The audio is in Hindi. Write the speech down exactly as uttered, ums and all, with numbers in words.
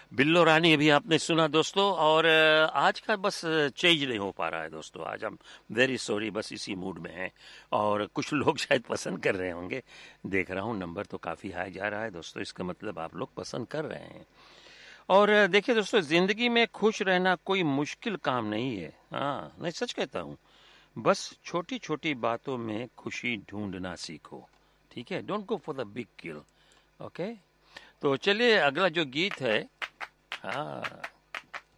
बिल्लो रानी अभी आपने सुना दोस्तों। और अ, आज का बस चेंज नहीं हो पा रहा है दोस्तों। आज हम वेरी सॉरी बस इसी मूड में हैं और कुछ लोग शायद पसंद कर रहे होंगे। देख रहा हूँ नंबर तो काफ़ी हाई जा रहा है दोस्तों, इसका मतलब आप लोग पसंद कर रहे हैं। और अ, देखिए दोस्तों, ज़िंदगी में खुश रहना कोई मुश्किल काम नहीं है। हाँ, मैं सच कहता हूँ। बस छोटी छोटी बातों में खुशी ढूंढना सीखो। ठीक है, don't go for the big kill. Okay, तो चलिए अगला जो गीत है, हाँ